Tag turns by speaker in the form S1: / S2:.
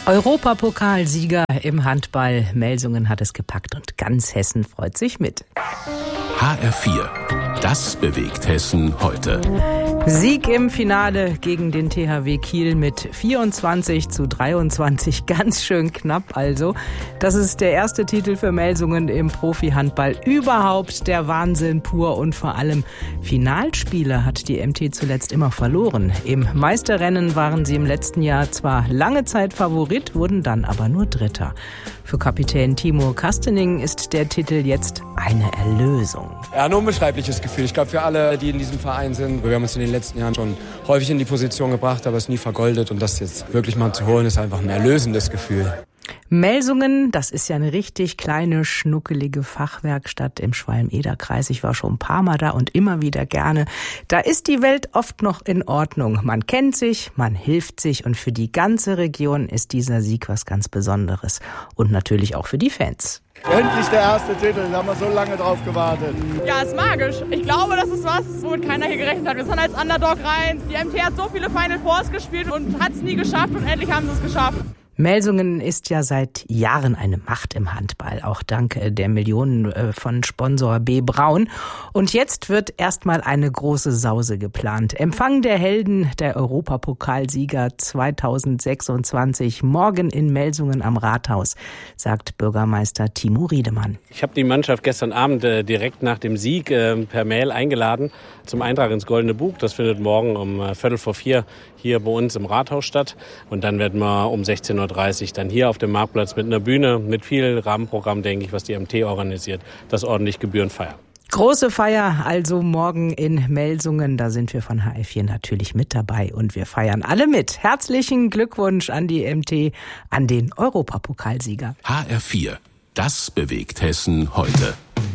S1: Europapokalsieger im Handball. Melsungen hat es gepackt und ganz Hessen freut sich mit.
S2: HR4. Das bewegt Hessen heute.
S1: Sieg im Finale gegen den THW Kiel mit 24:23. Ganz schön knapp also. Das ist der erste Titel für Melsungen im Profi-Handball überhaupt. Der Wahnsinn pur und vor allem Finalspiele hat die MT zuletzt immer verloren. Im Meisterrennen waren sie im letzten Jahr zwar lange Zeit Favorit, wurden dann aber nur Dritter. Für Kapitän Timo Kastening ist der Titel jetzt eine Erlösung.
S3: Ja, ein unbeschreibliches Gefühl. Ich glaube, für alle, die in diesem Verein sind, wir haben uns in den letzten Jahren schon häufig in die Position gebracht, aber es nie vergoldet. Und das jetzt wirklich mal zu holen, ist einfach ein erlösendes Gefühl.
S1: Melsungen, das ist ja eine richtig kleine, schnuckelige Fachwerkstatt im Schwalm-Eder-Kreis. Ich war schon ein paar Mal da und immer wieder gerne. Da ist die Welt oft noch in Ordnung. Man kennt sich, man hilft sich und für die ganze Region ist dieser Sieg was ganz Besonderes. Und natürlich auch für die Fans.
S4: Endlich der erste Titel, da haben wir so lange drauf gewartet.
S5: Ja, ist magisch. Ich glaube, das ist was, womit keiner hier gerechnet hat. Wir sind als Underdog rein. Die MT hat so viele Final Fours gespielt und hat es nie geschafft und endlich haben sie es geschafft.
S1: Melsungen ist ja seit Jahren eine Macht im Handball, auch dank der Millionen von Sponsor B. Braun. Und jetzt wird erstmal eine große Sause geplant. Empfang der Helden, der Europapokalsieger 2026, morgen in Melsungen am Rathaus, sagt Bürgermeister Timo Riedemann.
S6: Ich habe die Mannschaft gestern Abend direkt nach dem Sieg per Mail eingeladen zum Eintrag ins Goldene Buch. Das findet morgen um 3:45 hier bei uns im Rathaus statt. Und dann werden wir um 16:30 Uhr dann hier auf dem Marktplatz mit einer Bühne, mit viel Rahmenprogramm, denke ich, was die MT organisiert, das ordentlich Gebühren feiern.
S1: Große Feier also morgen in Melsungen. Da sind wir von HR4 natürlich mit dabei und wir feiern alle mit. Herzlichen Glückwunsch an die MT, an den Europapokalsieger.
S2: HR4. Das bewegt Hessen heute.